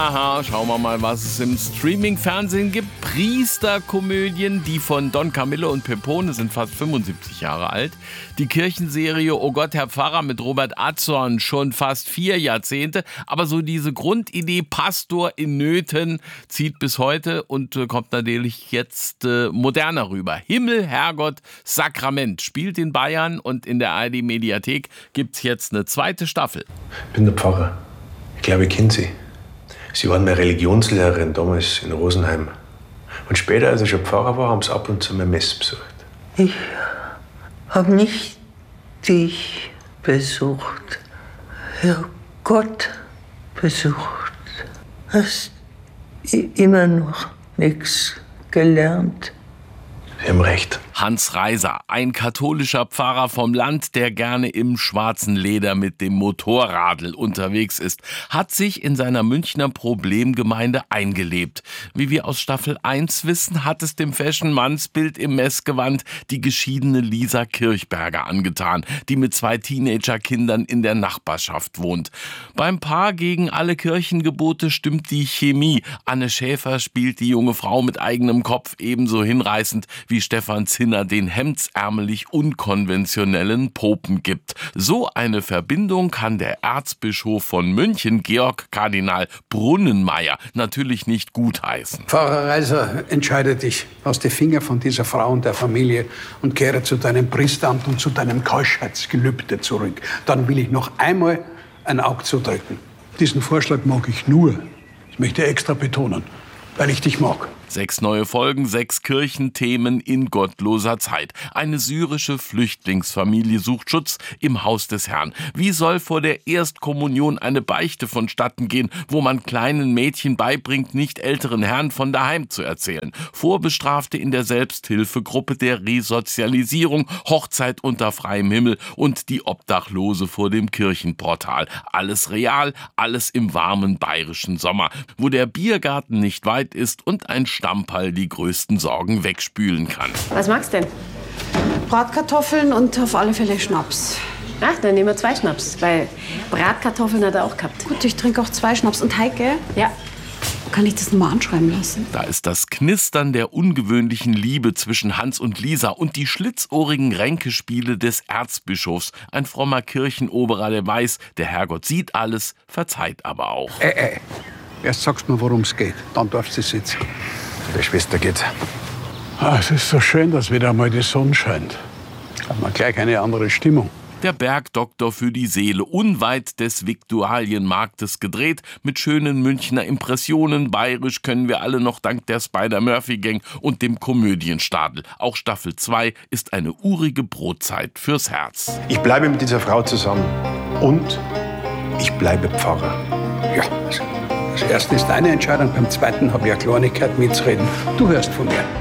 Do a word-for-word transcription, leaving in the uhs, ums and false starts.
Aha, schauen wir mal, was es im Streaming-Fernsehen gibt. Priesterkomödien, die von Don Camillo und Pepone sind fast fünfundsiebzig Jahre alt. Die Kirchenserie Oh Gott, Herr Pfarrer mit Robert Atzorn schon fast vier Jahrzehnte. Aber so diese Grundidee Pastor in Nöten zieht bis heute und äh, kommt natürlich jetzt äh, moderner rüber. Himmel, Herrgott, Sakrament spielt in Bayern und in der A R D-Mediathek gibt es jetzt eine zweite Staffel. Ich bin der Pfarrer. Ich glaube, ich kenne Sie. Sie waren meine Religionslehrerin damals in Rosenheim. Und später, als ich schon Pfarrer war, haben Sie ab und zu meine Messe besucht. Ich habe nicht dich besucht. Herr Gott besucht. Hast immer noch nichts gelernt. Sie haben recht. Hans Reiser, ein katholischer Pfarrer vom Land, der gerne im schwarzen Leder mit dem Motorradl unterwegs ist, hat sich in seiner Münchner Problemgemeinde eingelebt. Wie wir aus Staffel eins wissen, hat es dem Fashion-Mannsbild im Messgewand die geschiedene Lisa Kirchberger angetan, die mit zwei Teenagerkindern in der Nachbarschaft wohnt. Beim Paar gegen alle Kirchengebote stimmt die Chemie. Anne Schäfer spielt die junge Frau mit eigenem Kopf ebenso hinreißend, wie Stefan Zinner den hemdsärmelig unkonventionellen Popen gibt. So eine Verbindung kann der Erzbischof von München, Georg Kardinal Brunnenmeier, natürlich nicht gutheißen. Pfarrer Reiser, entscheide dich aus den Fingern von dieser Frau und der Familie und kehre zu deinem Priesteramt und zu deinem Keuschheitsgelübde zurück. Dann will ich noch einmal ein Auge zudrücken. Diesen Vorschlag mag ich nur, ich möchte extra betonen, weil ich dich mag. Sechs neue Folgen, sechs Kirchenthemen in gottloser Zeit. Eine syrische Flüchtlingsfamilie sucht Schutz im Haus des Herrn. Wie soll vor der Erstkommunion eine Beichte vonstatten gehen, wo man kleinen Mädchen beibringt, nicht älteren Herren von daheim zu erzählen? Vorbestrafte in der Selbsthilfegruppe der Resozialisierung, Hochzeit unter freiem Himmel und die Obdachlose vor dem Kirchenportal. Alles real, alles im warmen bayerischen Sommer, wo der Biergarten nicht weit ist und ein Stammball die größten Sorgen wegspülen kann. Was magst du denn? Bratkartoffeln und auf alle Fälle Schnaps. Ach, dann nehmen wir zwei Schnaps, weil Bratkartoffeln hat er auch gehabt. Gut, ich trinke auch zwei Schnaps. Und Heike? Ja. Kann ich das nochmal anschreiben lassen? Da ist das Knistern der ungewöhnlichen Liebe zwischen Hans und Lisa und die schlitzohrigen Ränkespiele des Erzbischofs. Ein frommer Kirchenoberer, der weiß, der Herrgott sieht alles, verzeiht aber auch. Äh, äh. Erst sagst du mir, worum es geht, dann darfst du sitzen. Der Schwester geht's. Ah, es ist so schön, dass wieder mal die Sonne scheint. Hat man gleich eine andere Stimmung. Der Bergdoktor für die Seele, unweit des Viktualienmarktes gedreht, mit schönen Münchner Impressionen. Bayerisch können wir alle noch dank der Spider-Murphy-Gang und dem Komödienstadel. Auch Staffel zwei ist eine urige Brotzeit fürs Herz. Ich bleibe mit dieser Frau zusammen. Und ich bleibe Pfarrer. Ja, also das erste ist deine Entscheidung, beim zweiten habe ich eine Kleinigkeit mitzureden. Du hörst von mir.